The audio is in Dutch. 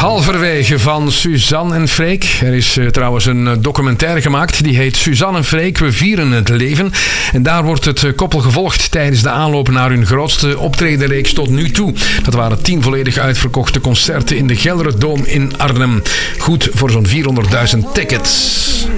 halverwege van Suzanne en Freek. Er is trouwens een documentaire gemaakt. Die heet Suzanne en Freek, we vieren het leven. En daar wordt het koppel gevolgd tijdens de aanloop naar hun grootste optredenreeks tot nu toe. Dat waren 10 volledig uitverkochte concerten in de Gelderdoom in Arnhem. Goed voor zo'n 400.000 tickets.